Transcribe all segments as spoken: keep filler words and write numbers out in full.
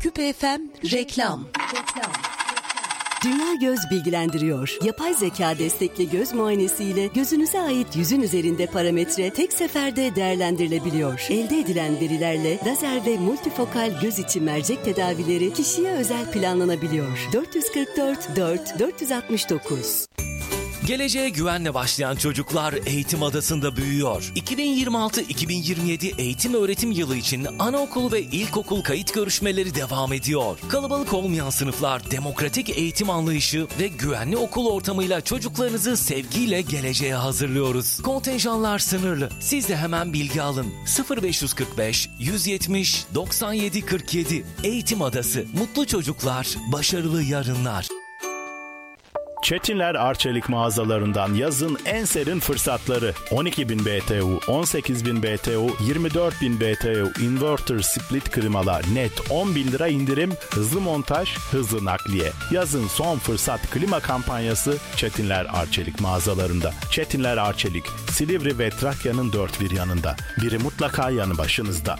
Küpe F M reklam. Dünya Göz bilgilendiriyor. Yapay zeka destekli göz muayenesiyle gözünüze ait yüzün üzerinde parametre tek seferde değerlendirilebiliyor. Elde edilen verilerle lazer ve multifokal göz içi mercek tedavileri kişiye özel planlanabiliyor. dört yüz kırk dört dört dört yüz altmış dokuz. Geleceğe güvenle başlayan çocuklar Eğitim Adası'nda büyüyor. iki bin yirmi altı iki bin yirmi yedi eğitim öğretim yılı için anaokul ve ilkokul kayıt görüşmeleri devam ediyor. Kalabalık olmayan sınıflar, demokratik eğitim anlayışı ve güvenli okul ortamıyla çocuklarınızı sevgiyle geleceğe hazırlıyoruz. Kontenjanlar sınırlı. Siz de hemen bilgi alın. sıfır beş kırk beş yüz yetmiş doksan yedi kırk yedi. Eğitim Adası. Mutlu çocuklar, başarılı yarınlar. Çetinler Arçelik mağazalarından yazın en serin fırsatları. on iki bin B T U, on sekiz bin B T U, yirmi dört bin B T U inverter split klimalar net on bin lira indirim, hızlı montaj, hızlı nakliye. Yazın son fırsat klima kampanyası Çetinler Arçelik mağazalarında. Çetinler Arçelik, Silivri ve Trakya'nın dört bir yanında. Biri mutlaka yanı başınızda.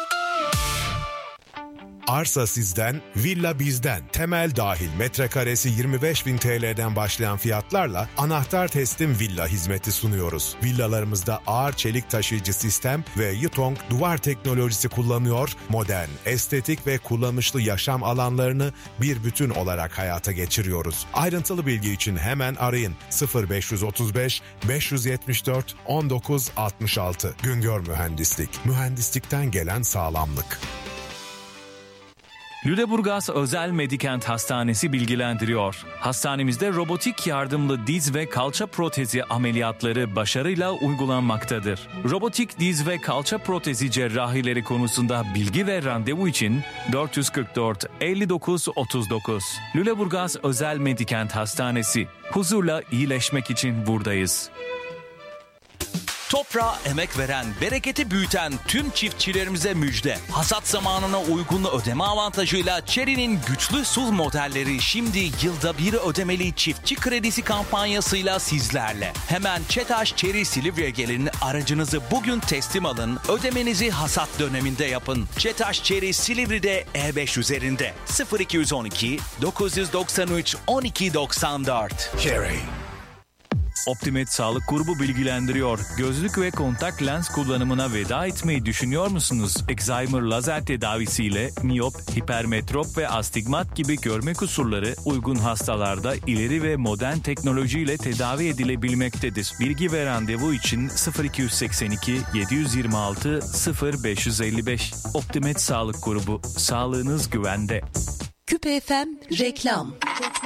Arsa sizden, villa bizden. Temel dahil metrekaresi yirmi beş bin T L'den başlayan fiyatlarla anahtar teslim villa hizmeti sunuyoruz. Villalarımızda ağır çelik taşıyıcı sistem ve Yutong duvar teknolojisi kullanıyor, modern, estetik ve kullanışlı yaşam alanlarını bir bütün olarak hayata geçiriyoruz. Ayrıntılı bilgi için hemen arayın sıfır beş otuz beş beş yetmiş dört on dokuz altmış altı. Güngör Mühendislik, mühendislikten gelen sağlamlık. Lüleburgaz Özel Medikent Hastanesi bilgilendiriyor. Hastanemizde robotik yardımlı diz ve kalça protezi ameliyatları başarıyla uygulanmaktadır. Robotik diz ve kalça protezi cerrahileri konusunda bilgi ve randevu için dört yüz kırk dört elli dokuz otuz dokuz. Lüleburgaz Özel Medikent Hastanesi. Huzurla iyileşmek için buradayız. Toprağa emek veren, bereketi büyüten tüm çiftçilerimize müjde. Hasat zamanına uygun ödeme avantajıyla Chery'nin güçlü S U V modelleri şimdi yılda bir ödemeli çiftçi kredisi kampanyasıyla sizlerle. Hemen ÇETAŞ Chery Silivri'ye gelin, aracınızı bugün teslim alın, ödemenizi hasat döneminde yapın. ÇETAŞ Chery Silivri'de E beş üzerinde sıfır iki on iki dokuz doksan üç on iki doksan dört. Chery. Optimed Sağlık Grubu bilgilendiriyor. Gözlük ve kontak lens kullanımına veda etmeyi düşünüyor musunuz? Excimer lazer tedavisiyle miyop, hipermetrop ve astigmat gibi görme kusurları uygun hastalarda ileri ve modern teknolojiyle tedavi edilebilmektedir. Bilgi ve randevu için sıfır iki seksen iki yedi yirmi altı sıfır beş elli beş. Optimed Sağlık Grubu. Sağlığınız güvende. Küpe F M reklam.